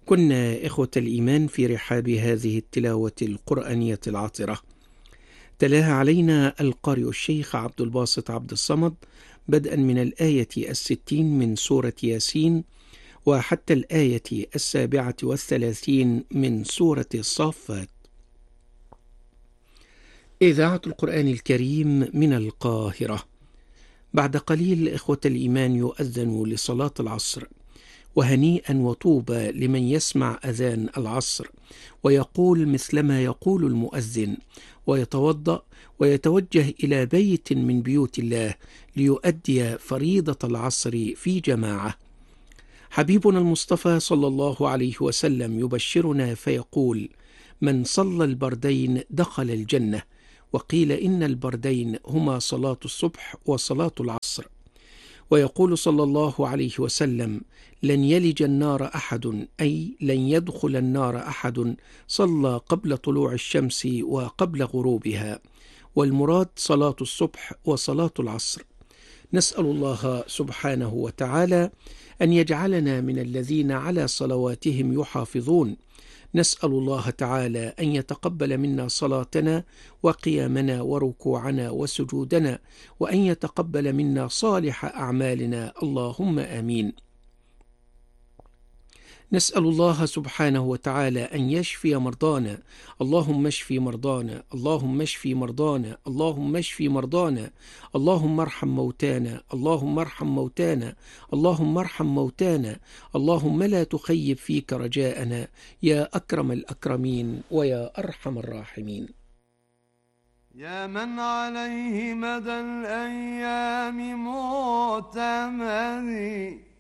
كنا إخوة الإيمان في رحاب هذه التلاوة القرآنية العطرة، تلاها علينا القارئ الشيخ عبد الباسط عبد الصمد بدءا من الآية 60 من سورة ياسين وحتى الآية 37 من سورة الصافات. إذاعة القرآن الكريم من القاهرة. بعد قليل إخوة الإيمان يؤذن لصلاة العصر، وهنيئا وطوبى لمن يسمع أذان العصر ويقول مثلما يقول المؤذن، ويتوضأ ويتوجه إلى بيت من بيوت الله ليؤدي فريضة العصر في جماعة. حبيبنا المصطفى صلى الله عليه وسلم يبشرنا فيقول: من صلى البردين دخل الجنة. وقيل إن البردين هما صلاة الصبح وصلاة العصر. ويقول صلى الله عليه وسلم: لن يلج النار أحد، أي لن يدخل النار أحد صلى قبل طلوع الشمس وقبل غروبها، والمراد صلاة الصبح وصلاة العصر. نسأل الله سبحانه وتعالى أن يجعلنا من الذين على صلواتهم يحافظون. نسأل الله تعالى أن يتقبل منا صلاتنا وقيامنا وركوعنا وسجودنا، وأن يتقبل منا صالح أعمالنا، اللهم آمين. نسأل الله سبحانه وتعالى أن يشفي مرضانا، اللهم اشف مرضانا، اللهم اشف مرضانا، اللهم اشف مرضانا، اللهم ارحم موتانا، اللهم ارحم موتانا، اللهم ارحم موتانا، اللهم لا تخيب فيك رجاءنا يا أكرم الأكرمين ويا أرحم الراحمين. يا من عليه مدى الأيام معتمدي